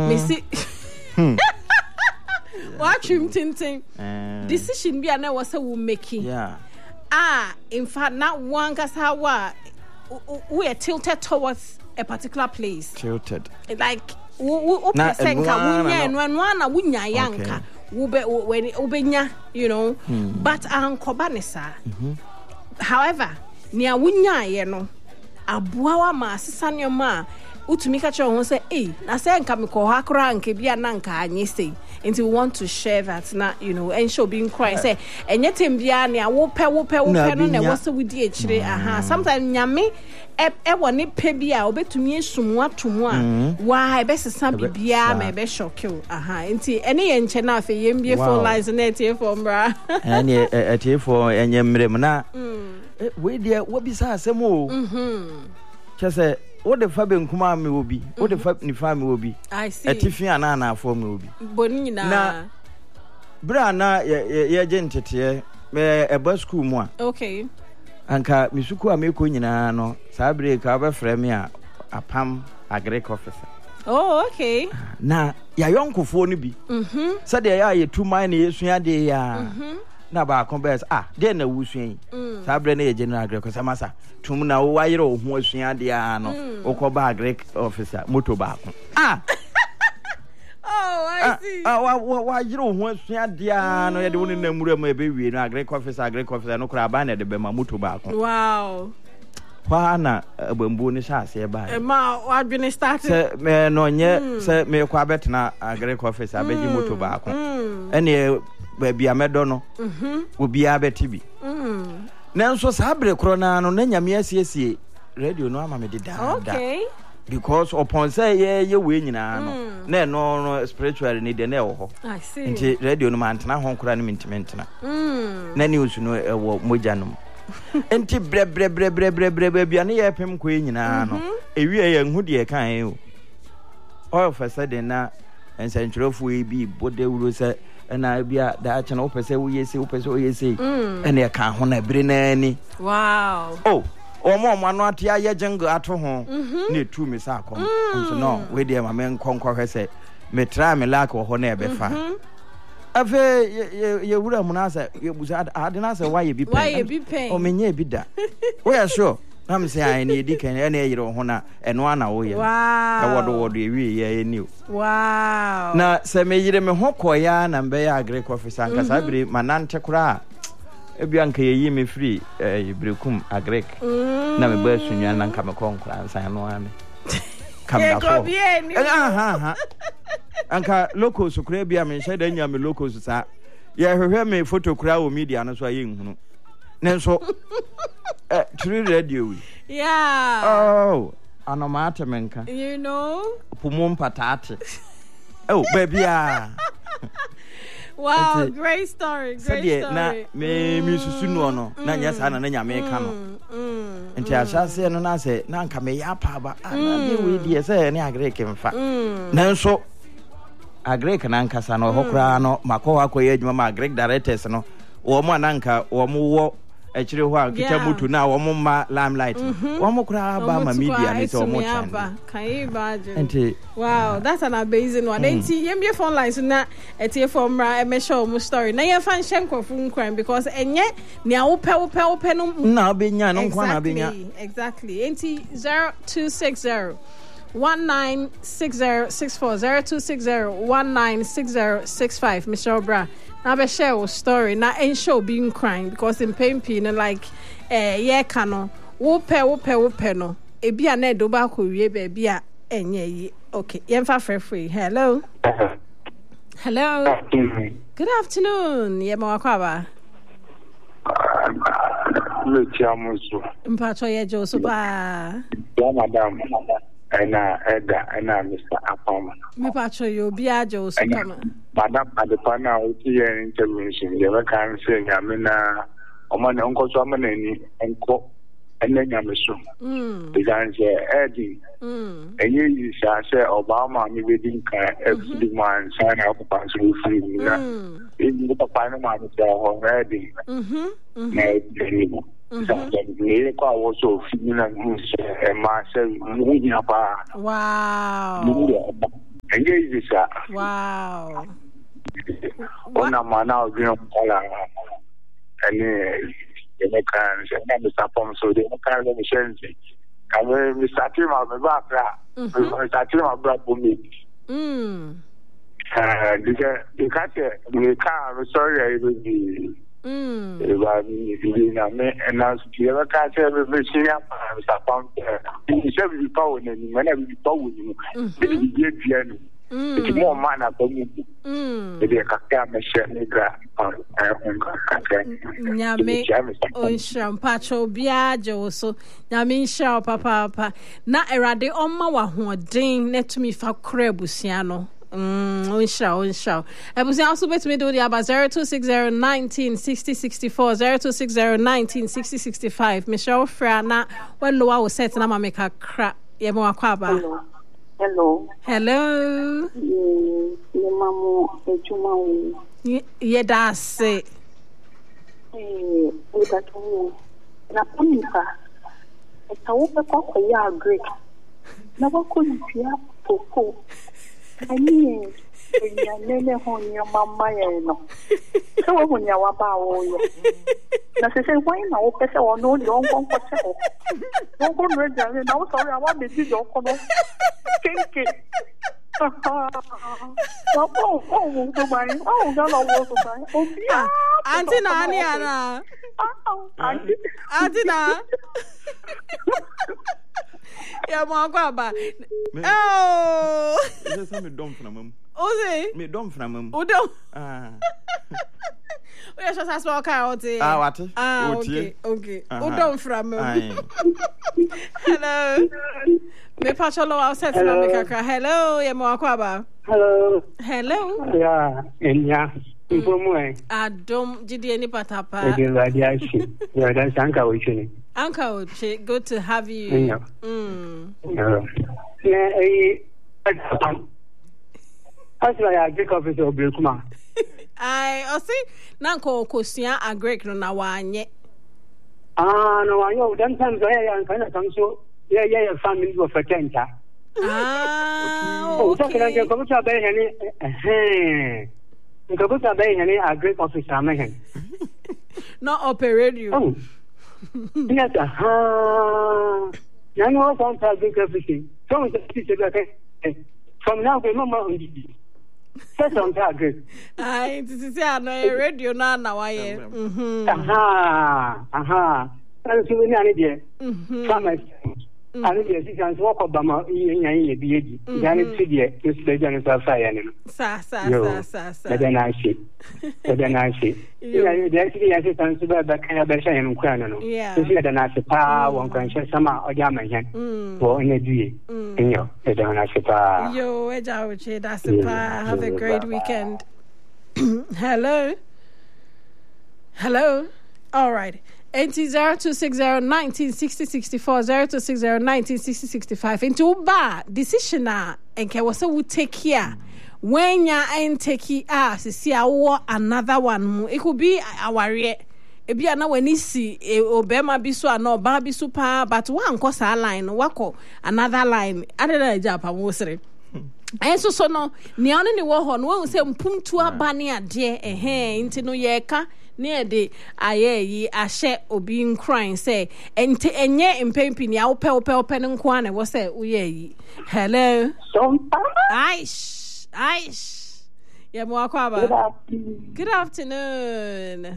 Me see. Watch him tinting. Decision be na was a woman making. Yeah. In fact, not one cause how we are tilted towards a particular place. Tilted. Like senka wunya yanka. Ubenya, you know. But ankobanesa. However, near wunya yeno. Abuawa ma sisanyo ma utumika cho ho say na say nka me ko hakra nke bia na nka anye say and we want to share that na you know and show being cry say enye tem bia na wo pe no na wo se wudi akire sometimes nyame e woni pe bia obetumi esum atomu a wa e be sesa bibia ma e be shock you enti ene ye nche na afa ye mbie phone lines na tie for mbra ene tie for enye mrem na we dia wo bisa asem o chese what the Fabian Kuma me will be, what the Fabni family will be. I see. A Tiffy and Anna for me will be. Bonina. Na Brana, ye gentle, me a bus school more. Okay. Anka Misuku Ameko no, Sabre cover Fremia, a Pam, a Greek officer. Oh, okay. Na, ya yonko for be. Said they are 2 years, de ya. Na ba converse then a wusu sabre na general Greek Samasa tum na wo ayere ho asua de no okoba Greek officer moto ba ko oh I see wa ayere ho asua de no ye de woni na mura ma be wie no Greek officer no kura ba na de be ma moto ba ko wow kwa na bambu ni sha se ba ma wadwene start se me no nye se me kwa betna Greek officer be ji moto ba ko ene baby amedo no obi abetibi nanso sabre krona no na nyame asiesie radio no ama me deda okay because upon say ye we nyina no na no spiritual ni de na ho I see nti radio no mantena ho nkora no mintimentina na news no ewo moja no nti bre bia na ye pem ko nyina no ewie ye nhu de kan e o all of a sudden na ensantrofo e bi bode wuro se na bia da acha na opese wo yesi ene e ka ho na bre na ni wow oh omo anu ate aye jingle ato ho na etu mi sa akom so no we dey ma men konkwa hwese me try me lack ho na e be fa afa ye wura mu na sa ye busa ade na sa why bi pen o menye bi da we are sure I'm saying I need can any year on and 1 hour. Wow. What we knew. Wow. Now, say me yire me hokoya na mbe ya Greek officer nkasa bire manante kura. Ebianka ye me free ibrekum agrek. Na me ba sunwa na nka me konkura ansan no ame. Kam da so. Anka locals kura bia me sheda nya me locals sa. Ye hwehwe me photo kura o media no so aye nhunu. Nenso true radio. Yeah. Oh, anomata menka. You know? Pumum patate. Oh, baby. Wow, great story. Na me susu no na nyasa na nyame ka no. Enti asase no na se na nka me ya pa ba na be we die se ne agrek mfa. Nenso agrek na nkasa no hokra no makọ akoye adwuma ma agrek directors no wo mo ananka wo mo wo actually ho kita mutu na wo mo ma limelight wo mo kura ba ma media ni so mo chan can you imagine wow that's an amazing one enti yem be phone lines na etie from e me show mo story na ye fan shenkofu crime because enye ni a wo pe no na benya no kwa na benya exactly enti 0260 196064 0260196065 Mr. Obra na be share your story na en show being crying because in pain like ye kano wo pe no e bia na do ba ko wie ba bia enye yi okay yemfa free hello good afternoon ye ma kwa ba le chamuso mpacho ye jo so ba ya madam ena Mr. Apama. Me pacho yo biajo supama. Madam adepana uti ye intervention. Ye kan say nyamena omane onko so amana ni enko ene nyameso. Because edi. Enye yi say Obama mi wedding kan every man sign up for free na. Even papa no ma say already. Na edi. Ne kwa woso fina nse e ma se munya pa wow easy, sir. Wow. Ona mana ogino kala ani emekan se na Mr. Pom so de kan le mishenzi kan we start ma me ba pra we start ma bra bomi the car sorry I will be na me na ti e ka se be senior Mr. Pom ni se bi pawo ni me na bi pawo ni bi bia ni it's more man about me. Nyame onsham pacho biaje so nyame nsha papa na erade omma wa hoden netumi fa korabusia no onsha ebusia also betumi do the aba 0260196064 0260196065 Michelle Frana when lowa wo set na mameka kra yemo akwaba. Hello. Mamu ejuma. Yedase. Udatu. Na pampa. Etawupe kwa ya Greek. Na wako nipia popo. Ani ya nene honya mama yeno. So honya waba oyo. Na sese why na opese ono li onko kwache ho. Onko reja na o sorry awa meji yo kono. Kenke. Auntie Nani Anna. Auntie Na. Yeah, Mwagwaba. Oh. Is there me dumb from him? Oze. Me dumb from him. Udom. We are just as well counting. What? Okay. Udom from him. Hello. Me pacholo outside na me kaka. Hello, ye mo akwaba. Hello. Yeah, enya. Impomwe. Adom jidi eni patapa. Ege radiashi. Yeah, that's Anka Ochi. Anka Ochi, good to have you. Yeah. I get office of Bilkuma. I see nanko kosia agrek no na wanye. No, I know. Sometimes I kind of come so. Yeah, family of a tenter. Okay. So can I get a any a great officer, man. Not operate you. Oh, yes, I know sometimes everything. So from now, remember, that's on target. This is a radio now. Why? And so we idea. And yes, you can walk Obama in a BAD. Then it's here, it's the general fire. Then I see. The assistant to the kind of Besha and Ukraine. Yeah, you see that I say, one can share some or Yamahan for in a day. And you, the Donasipa. Yo, that's a have a great weekend. Hello. All right. 0260196064 0260196065 into ba decision enke wose wo take care when ya en take see another one mu it could be aware e bia na wani si obema bi so ana oba bi so pa but one ko sa line wako another line adeda japa mo sere enso so no ne ane ne wo ho no wo se mpumtu abane ade nti no ye ka near the aye ashe obi nkran say ente enye impempi ni awpe open nkwan wo say uye hello aish ya mo akwaba good afternoon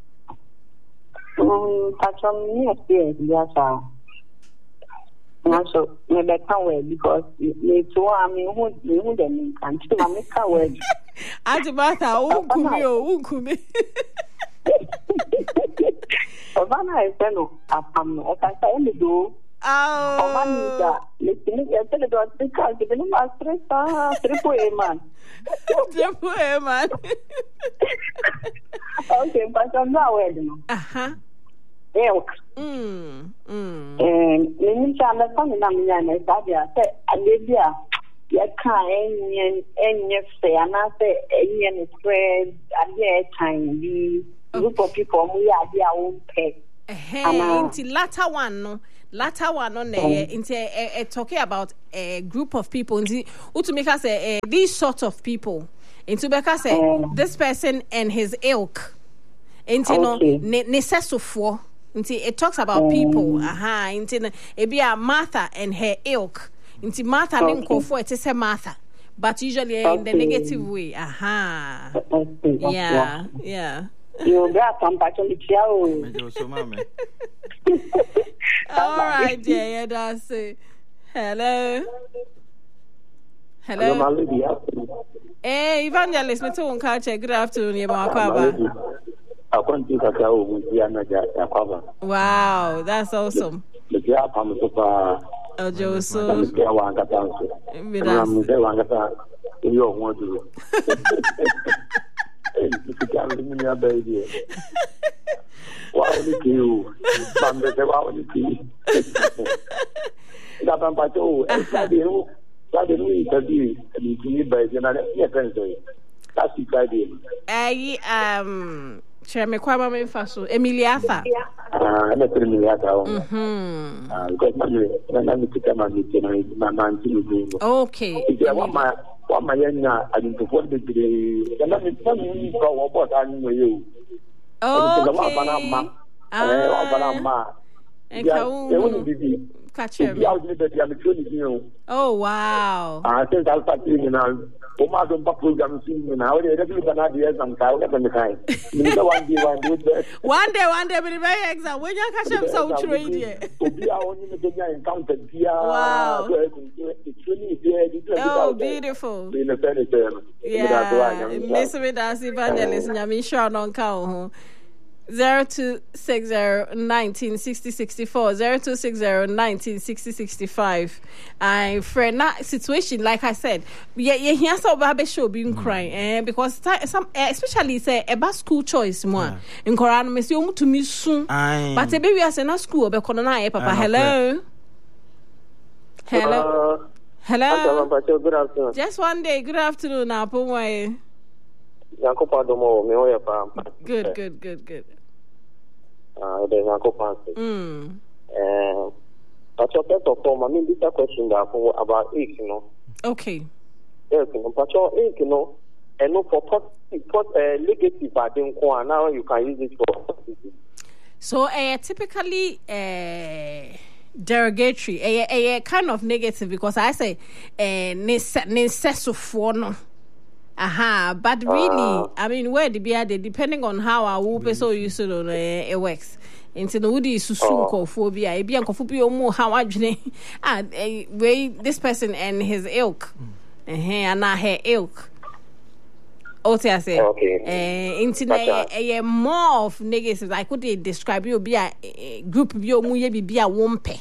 Patron me experience yes so me better way because me too I mean who dem kan to make a way Atibata unkumi Obama is no apam no can say me do Obama listen you said do because the no stress triple man okay but I'm not aware no me chama family na minha na sabia say alebia ya kan enye fe ana say enye ne spread ade time bi group of people mu ya dia won pe nti latter one no latter one on there talking about a group of people to make us say these sort of people into because this person and his ilk into no necessofo into it talks about people into it be a Martha and her ilk into Martha didn't call for it is a Martha but usually in the negative way yeah you got some actually all right yeah that's it. Hello hey evangelist me too culture good afternoon you makwaba wow that's awesome Ojo so Chairman Kwama Mefaso, Emilia Fa. Okay. What my young I didn't perform the oh wow. I think I'll start you now. Program now. One day, but very exam. When you catch up, so trade. Wow. Oh, beautiful. Yeah. Miss Vidas Evangelist, Yamisha non count. 0260-1960-64 I friend that situation like I said here's how baby show being crying because some especially say about school choice more in Quran me say to me soon but the baby as na school be kono na papa hello good afternoon just one day good afternoon na po way good there's a couple but your pet of form, I mean, this is a question about age, you know. Okay. Yes, but your age, you know, and no for legacy, but now you can use it for. So, typically, derogatory, a kind of negative because I say, necessary. But really, I mean, where the beer, depending on how our whoop so used to it works. Into the woody susunko phobia, a bianco phobia more how I this person and his ilk, and not her ilk. I say, internet a more of negatives. I could describe you be a group of your movie be a wompe.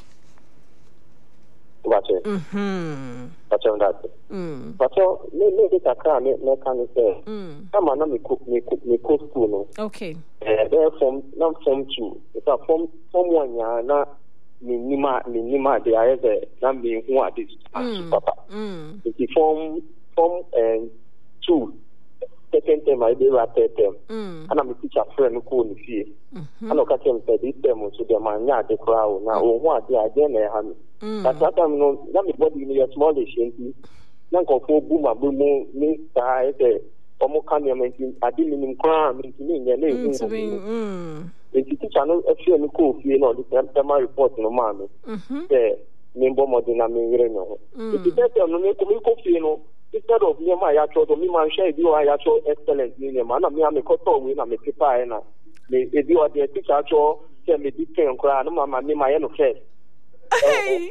But that. But maybe I can't say. I'm not me school. Okay. They're from 2. It's a from 1 year. Na minima. They are the number who are this. Papa. It's from 2. Second term, I do a third term. And I'm a teacher friend who called me. I know that this term to the man, the crowd. Now, what they are again, but that time, no, let me body in your small shanty. Nanko for boomer, boomo, me, the Omokan, I didn't even cram into me. The teacher, no, a few cool, you know, the temporary report no man. The Nimbo Modena, if you tell them, you know, instead of me, my actual, me, man, share you are actual excellent in your man, I'm a cotton win, I'm a paper, and if you are the teacher, actual, tell me, this can cry, no, my name, my end of head. Hey.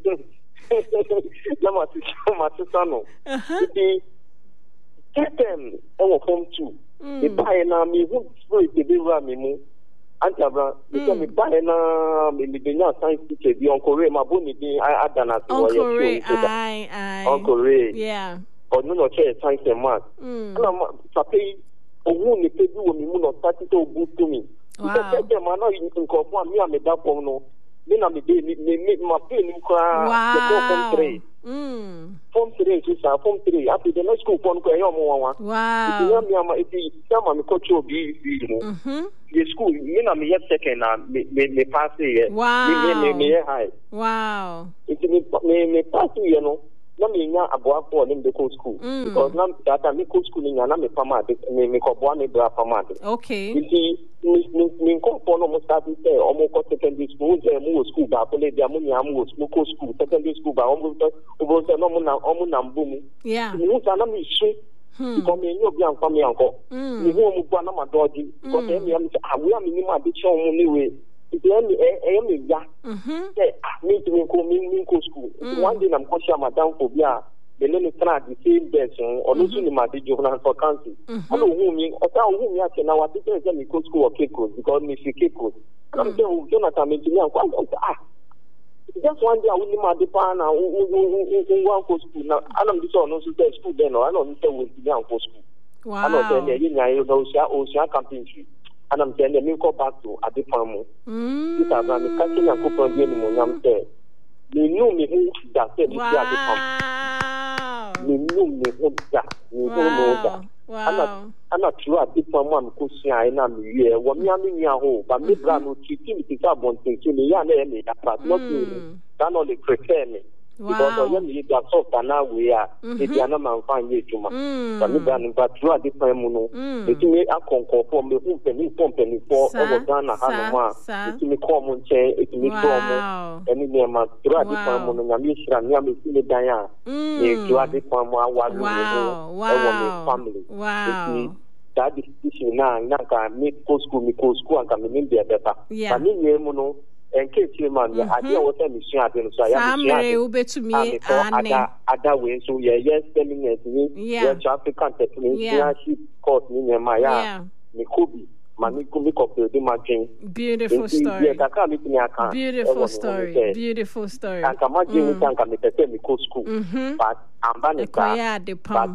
My sister, no. Get them our home too. If I me would spirit the river me Antabra, because me buy na me the science teacher the Uncle Ray, my bonny I adana Uncle Ray, Uncle Ray. Yeah. Or no chair science and math. And I'm papi owu ni pedu o mi mu no start to boot to me. Wow. Because them na you can confirm me am that no. Me na me dey me my pain cry the 3 Form 3 Form 3 after the next school phone ko yo mo wa wow mi ama iti sama mi coach obi the school me na me second na me pass here me high wow iti me pass here no na me nya aboa for them the school because na that me coach school nya na me pama me ko boa me bra pama okay iti me ko for no mo start say o mo ko secondary school je mo school ba ko le dia mo nya mo school secondary school ba o mo no mo na mbumu yeah me na me shi ko me nyo bi anfa me anko me hu mo bua na ma doji ko te me am awu am ni ma bi che mo ni we me ya me to ko me ko school one day na ko sha madam for bia the name tra the same person or no ni ma di journal for council ono hu mi o ta hu mi ase na wa ti say me ko school or keko because me fi keko am say o Jonathan me ti ni anko just one day I will ma depa na one ko school na anam di so no so school then no anam say we ti an ko school wow anam say you nya you no sha campaign tree anam say me go back to adepamu this abra me catch na ko pon bi ni mo nyam say me no me hu da say me ti adepamu me no me hu da me no da ana tuwa adepamu am ko sia na me ye wo mi ami nya ho ba me bra no ti mi ti sa bon tin ti me ya na me da but not me that no le prepare me because o me da so na we a e dia na man fa nye juma ba me bra no ba tuwa adepamu no e ti me akonko for me hu peni for o go na ha no ma e ti me ko mo nche e ti me to mo eni me ma tuwa adepamu no nya me shira nya me ti me dan ya e tuwa adepamu awa lu no e wo me family wow that decision na ka me ko school and ka me be better but me nyemu no enke ti man ya ade o ta mi sua ade no so ya mi sua ade ubetumi ane ada we so yes telling us ni ya African technology course ni ma ya mi kobi mami kumi ko pe de ma dwen beautiful story ya ka mi ti aka beautiful story kan ka ma dwen ni kan ka me tete mi ko school but amba ni ka but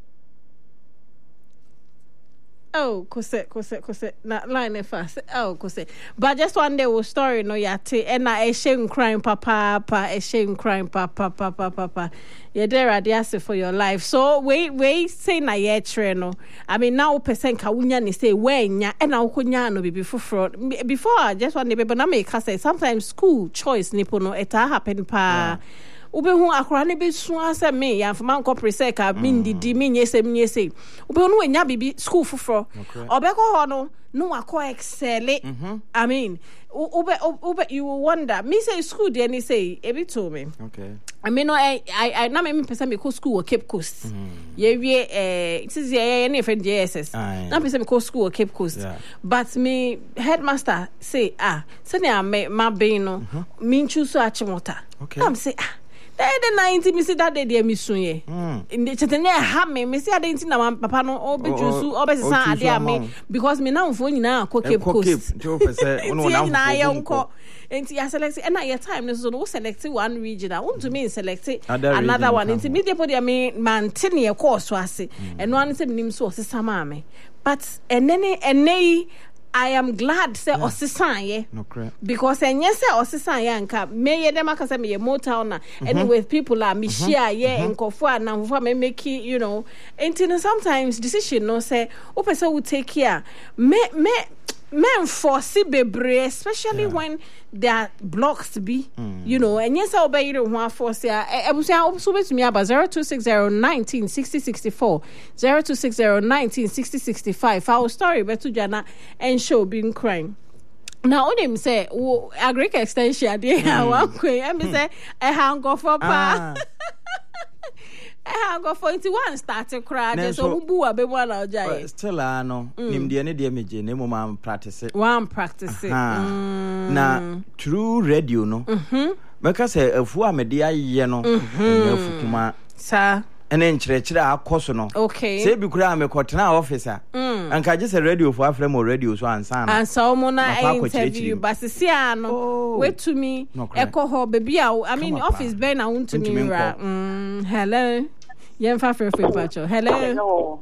oh, kose na line fast. Oh, kose. But just one day we story no yate and I shame crying papa, crying papa. You're there at the for your life. So we say na ye no. I mean now person ka wunya ni say when ya and now kunya no be before just one day but na make say sometimes school choice nipo no it happen pa. Ubehu akora ne be so ase me ya fama nko preseka mindidi menyese ubehu no enya bibi school fufro obeko ho no akọ excel I mean ube you wonder me say school there ni say e be to me okay I mean no I na me person me go school Cape Coast ye wie it is ye na friend JSS na person me go school Cape Coast but me headmaster say say na me ma be no me choose achimota am say the 90 me see that day me sunye in the chetene ha me see ade nti na papa no obejusu obesesa ade ame because me na mfo nyina ko Cape Coast to pese ono na mfo enti ya select and at your time so no select one region I want to mean select another one enti me dey for me maintain your course so ase and one say nim so osesa ma me but enei I am glad say osisan ye because enye say osisan ye anka me ye dem aka say me ye motown na anyway people are me share ye nkofo na mfo me make you know and sometimes decision no say o person will take care me enforce bebre especially when there are blocks be you know and yes I'll be you know force ya ebusia so betumi aba 0260196064 0260196065 our story betu jana and show being crying now on him say agric extension dey one queen and me say I hang go for pa I go for 21 started cry so bu abe wala ojai still no nim de ne de meje ne mo man practice na true radio no meka say afu amede aye no afu kuma sa ene nkyerɛkyerɛ akɔso no okay say bi kura amekɔtena officer anka je say radio for afrem radio so ansa mo na interview basisi ano wetumi ekoho baby I mean office ben na untumi ra hello yemfa frefre pacho hello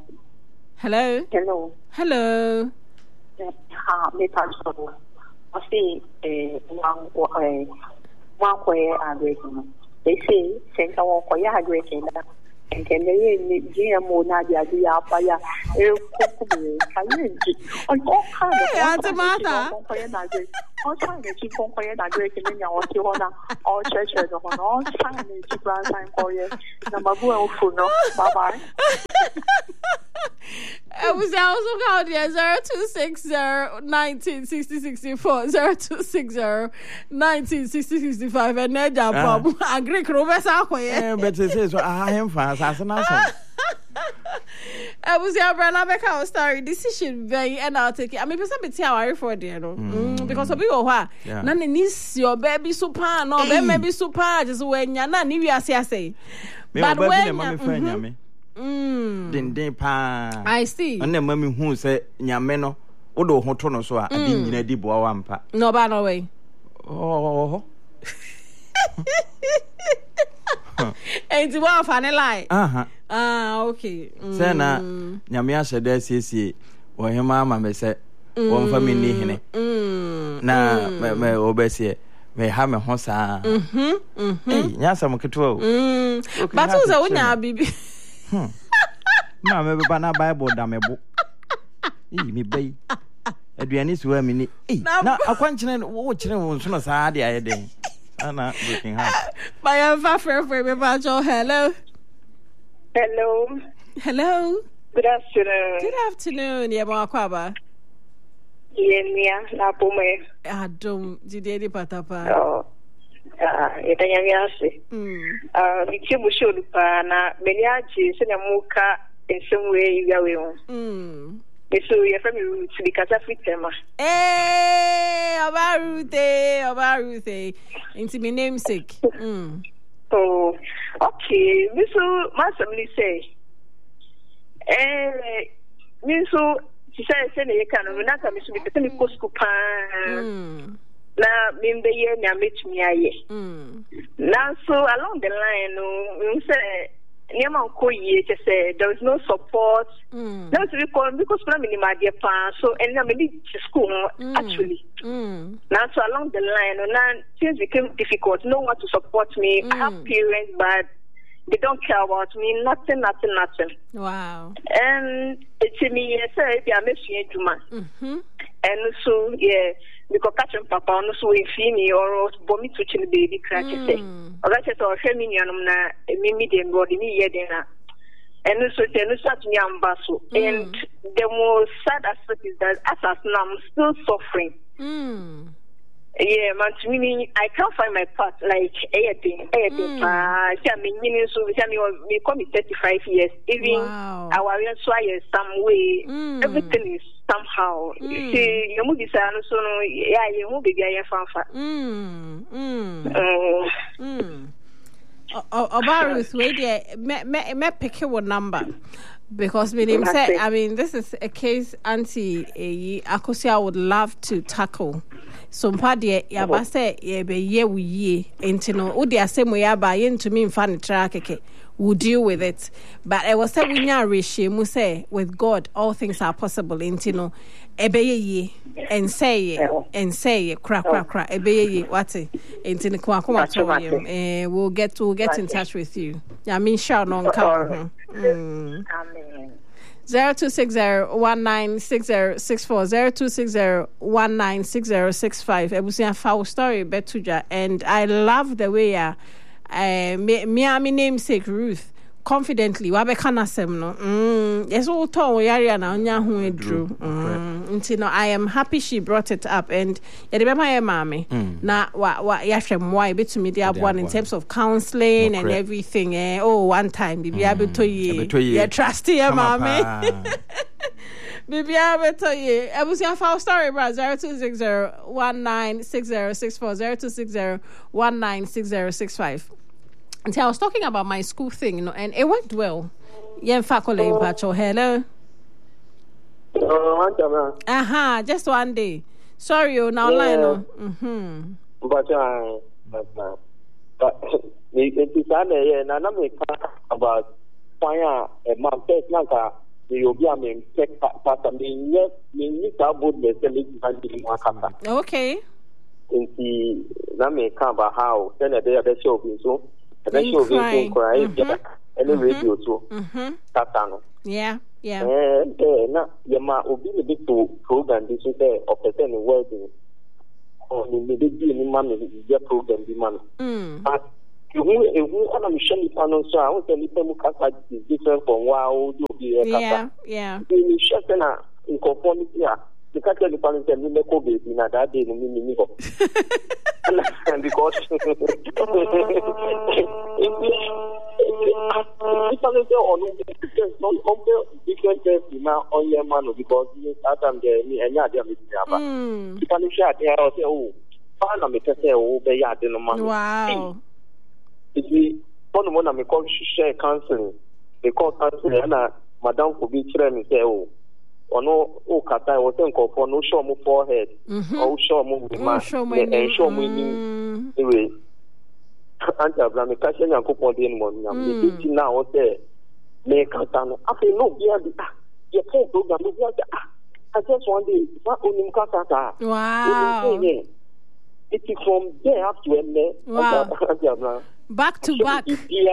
me pacho o si one kwe agree They say, send our Koya great in that. And then they GMO Nadia, the Apaya, can you on all kinds of matter? All time they keep on quiet and great in your Tiwana, all churches of all time they keep on time for you. Number one, bye bye. I was also called 0260-1960-64, 0260-1960-65, and then Japan. I agree, Robert. But it says, I am fast as an answer. I was your brother make our story decision very and I'll take it. I mean, person be tell worry for there no. Because of you wha. Na ni your baby super no, baby super just when ya na ni wi ase. But when my friend nyame. Den pa. I see. And then mami hu say nyame no wo do ho to no so a adi nyina di boa wa mpa. No ba no way. Oh. Ain't one funny lie. Okay. Say na nyame ahye da siesie wo hema ma me se wo mfa me ni hene. Na me obesie me ha me ho saa. Nya sam keto o. But who say wonya bibi? Ma me be na Bible da me bo. Me bai. Aduani suwa me ni. Na akwankyene wo kyere wo nso na saa de ayeden. Anna looking hard. My friend, hello. Hello. Hello. Good afternoon. Good afternoon, Yabakwaba. Yemia, Napome. Adum, Jidedi Patapa. Oh. Itanyamiasi. Michimusho Lupana, Beniachi, Senamuka, in some way, Yawe. So you're from you to be Catafitema. Obarute. Into my namesake. Oh, okay. Miso, Masamli say. Miso, she said, send a can of Naka, Miss Mitani Coscopan. Now, Mimbe, I met me. Now, so along the line, say. There is no support. That's because so and I'm to school actually. Now so along the line, now things became difficult. No one to support me. I have parents, but they don't care about me. Nothing. Wow. And it's me. I'm and so because catching papa on so we fini or bomb to chill baby crack say. Or that's all feminine na medium body me yedena. And so they start me ambasso. And the most sad aspect is that as now I'm still suffering. Yeah, man, meaning I can't find my path like anything. I mean, so we come 35 years. Even our years some way, everything is somehow. See, you move this and so yeah, you move the guy fanfa. Obarus, wait there. Me pick your number. Because my name said, I mean, this is a case Auntie Akosia would love to tackle. So mpade ya ba say ye be ye wu ye entino wo de asem we aba ye ntumi mfa ne tra keke we'll deal with it. But I was say we nya rehye say with God all things are possible entino ebe ye and say cra ebe ye what entino kwa to we'll get in touch with you. I mean sure no nka. Amen. 0260-1960-64 0260-1960-65 Ebusia foul story betuja. And I love the way me namesake Ruth confidently wabekana sem no yes all ton yari na onya hu edru until I am happy she brought it up. And yede my mama na wa yahwem why betumi dey one in terms of counseling and everything one time bibia betoye you trust your mama bibia betoye ebusia foul story bra 0260-1960-64 0260-1960-65. And I was talking about my school thing, and it worked well. Faculty hello. Just one day. Sorry, now line. But it is about fire a month. Okay. How then a day of the show so. Then she will be crying. Any radio too. Tatano. Yeah. Na yema obi me big program this is there of the wedding. Oh, me be ni mama the program be man. But you want to show me panel so I want to tell you kasa is different from wow do be kasa. Yeah. You shut na in conformity the kasa the panel tell me make go be na that day me go. And because different things now on your man because you start them there and yeah there you can share there or say oh fan me say oh be ya de no man. Wow. If we one me call share counseling they call counseling na madam ko bi kire me say oh ono o kata o se nko for no show mo forehead or show mo ma show mo ni anyway anta bla me ka se nyan ko pon de no na me ti na o se me kata no afi no bia bi ye pon program no bia I just one day what onim kata wow it is from there up to end wow. Back to back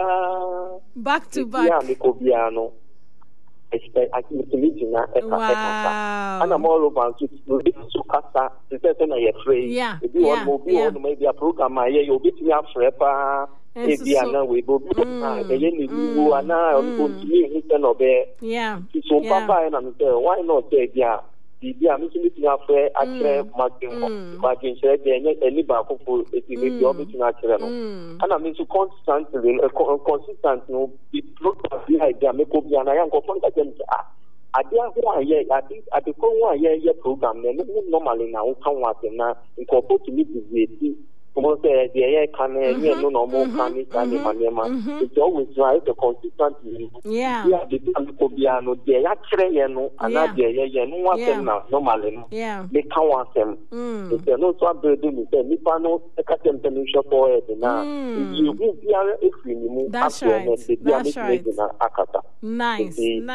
yeah me ko bia no expect I think na eka and I'm all over to kasa the na ye free if you want to maybe a program here you bit me afre pa ebi ana we bo ye ni wo ana o ti ni ten obe so papa na me say why not say bia bibia me ti ni afre akre magin share dey any ba ko eti me bi obi ti na akre no ana me so consistent no be program bi idea me ko bi ana yan ko fon ka dem ade ahụ aye ade ko ho aye program na no normally na wo kan wa tem na nko po ti ni bi como say the air can no normal can it's always right the consistent the kobiano the ya kire ye no ana the ye no wa tem na normally no they can wa tem it's no so abredo ni say ni pa no e ka tem tem show for it na you go bia e free ni mu that's right akata nice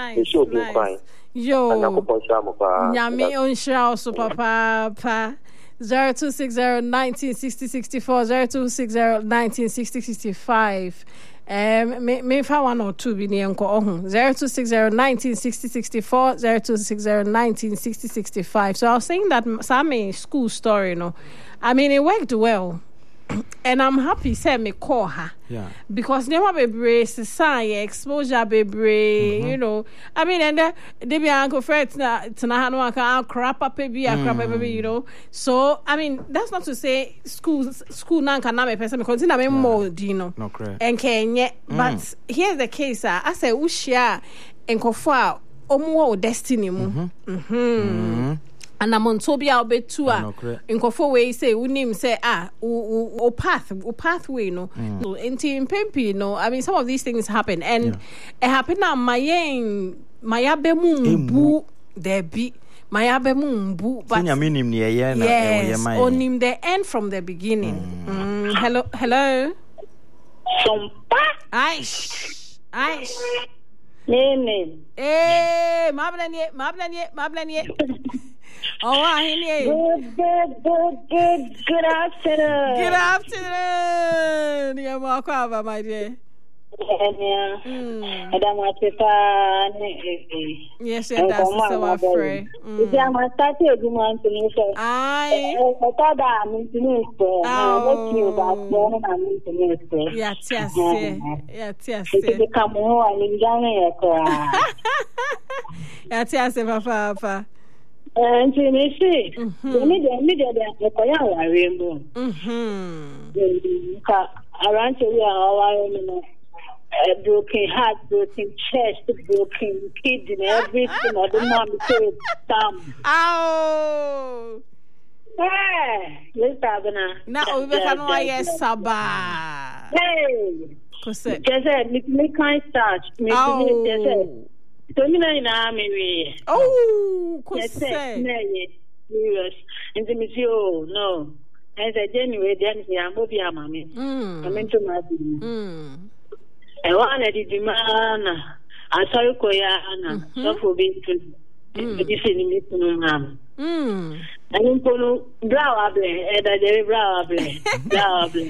yo nyame onshira also papa 0260-1960-64 0260-1960-65 me fa 1 or 2 bi ne enko ohun 0260-1960-64 0260-1960-65 so I was saying that Sammy school story no I mean it worked well and I'm happy say me call her because never be society exposure be you know I mean and they be uncle Fred na hanu aka crap up be you know so I mean that's not to say school na can na me person because na me more you know and kenye but here's the case I say ushia enkofo a omo destiny mu and I'm on Tobia Obetu Nkofo we say unim say o pathway no so in Pempi no I mean some of these things happen and it happened na mayabe mumbu debi mayabe mumbu but minim ni ye na yes onim the end from the beginning hello Aish Nene Mablanye Oh, good afternoon. Good afternoon. Yeah, Markava, my dear. Yes, that's so afraid. I'm started to want to know. I thought I'm Papa. And you see, the Koya rainbow. Around broken heart, broken chest, broken kidney, everything. I don't want to say thumb. Ow! Hey, let's have now we can know yes, Saba. Hey, just said, me can't start. Termina me. Oh, serious. And the monsieur, no. As a genuine, then I'm moving a mammy. I'm into my I wanted the demand. I saw you, Koyana, so for being to this in the ma'am. And in Polo, brow able, and I brow able.